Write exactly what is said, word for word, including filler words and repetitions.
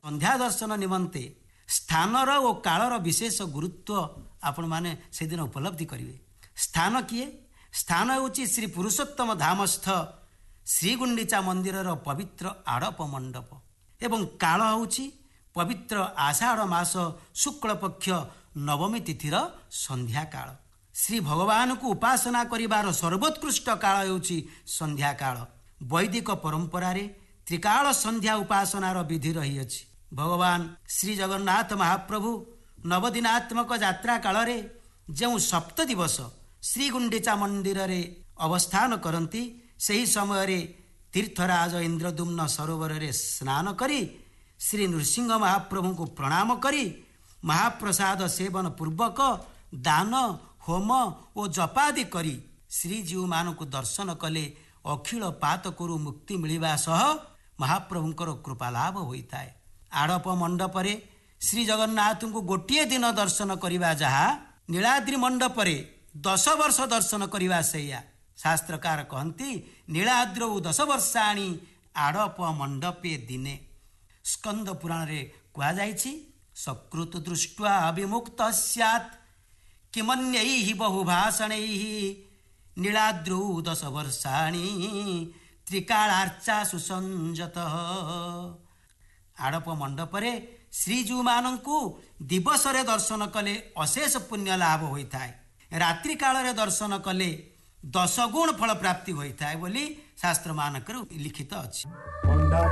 ସନ୍ଧ୍ୟା ଦର୍ଶନ ନିମନ୍ତେ ସ୍ଥାନର ଓ କାଳର ବିଶେଷ ଗୁରୁତ୍ୱ ଆପଣମାନେ ସେଦିନ ଉପଲବ୍ଧି କରିବେ। ସ୍ଥାନ କିଏ? ସ୍ଥାନ ହେଉଛି ଶ୍ରୀ ପୁରୁଷୋତ୍ତମ ଧାମସ୍ଥ ଶ୍ରୀଗୁଣ୍ଡିଚା ମନ୍ଦିରର ପବିତ୍ର ଆଡ଼ପ ମଣ୍ଡପ ଏବଂ କାଳ ହେଉଛି ପବିତ୍ର ଆଷାଢ଼ ମାସ ଶୁକ୍ଳପକ୍ଷ ନବମୀ ତିଥିର ସନ୍ଧ୍ୟା କାଳ। ଶ୍ରୀ ଭଗବାନଙ୍କୁ ଉପାସନା କରିବାର ସର୍ବୋତ୍କୃଷ୍ଟ କାଳ ହେଉଛି ସନ୍ଧ୍ୟା କାଳ। ବୈଦିକ ପରମ୍ପରାରେ ତ୍ରିକାଳ ସନ୍ଧ୍ୟା ଉପାସନାର ବିଧି ରହିଅଛି। ଭଗବାନ ଶ୍ରୀ ଜଗନ୍ନାଥ ମହାପ୍ରଭୁ ନବଦିନାତ୍ମକ ଯାତ୍ରା କାଳରେ ଯେଉଁ ସପ୍ତ ଦିବସ ଶ୍ରୀଗୁଣ୍ଡିଚା ମନ୍ଦିରରେ ଅବସ୍ଥାନ କରନ୍ତି, ସେହି ସମୟରେ ତୀର୍ଥରାଜ ଇନ୍ଦ୍ରଦ୍ୟୁମ୍ନ ସରୋବରରେ ସ୍ନାନ କରି ଶ୍ରୀ ନୃସିଂହ ମହାପ୍ରଭୁଙ୍କୁ ପ୍ରଣାମ କରି ମହାପ୍ରସାଦ ସେବନ ପୂର୍ବକ ଦାନ ହୋମ ଓ ଜପାଦି କରି ଶ୍ରୀଜୀଉମାନଙ୍କୁ ଦର୍ଶନ କଲେ ଅଖିଳ ପାତକରୁ ମୁକ୍ତି ମିଳିବା ସହ ମହାପ୍ରଭୁଙ୍କର କୃପାଲାଭ ହୋଇଥାଏ। ଆଡ଼ପ ମଣ୍ଡପରେ ଶ୍ରୀ ଜଗନ୍ନାଥଙ୍କୁ ଗୋଟିଏ ଦିନ ଦର୍ଶନ କରିବା ଯାହା, ନୀଳାଦ୍ରି ମଣ୍ଡପରେ ଦଶ ବର୍ଷ ଦର୍ଶନ କରିବା ସେଇଆ। ଶାସ୍ତ୍ରକାର କହନ୍ତି ନୀଳାଦ୍ରୌ ଦଶ ବର୍ଷାଣି ଆଡ଼ପ ମଣ୍ଡପେ ଦିନେ। ସ୍କନ୍ଦ ପୁରାଣରେ କୁହାଯାଇଛି ସକୃତ ଦୃଷ୍ଟ୍ୱା ବିମୁକ୍ତ ସ୍ୟାତ୍ କିମନ୍ୟୈଃ ବହୁଭାଷଣୈଃ ନୀଳାଦ୍ରୌ ଦଶ ବର୍ଷାଣି ତ୍ରିକାଳାର୍ଚ୍ଚା ସୁସଞ୍ଜତଃ। ଆଡ଼ପ ମଣ୍ଡପରେ ଶ୍ରୀଜୀଉମାନଙ୍କୁ ଦିବସରେ ଦର୍ଶନ କଲେ ଅଶେଷ ପୁଣ୍ୟ ଲାଭ ହୋଇଥାଏ। ରାତ୍ରି କାଳରେ ଦର୍ଶନ କଲେ ଦଶ ଗୁଣ ଫଳ ପ୍ରାପ୍ତି ହୋଇଥାଏ ବୋଲି ଶାସ୍ତ୍ରମାନଙ୍କରେ ଲିଖିତ ଅଛି।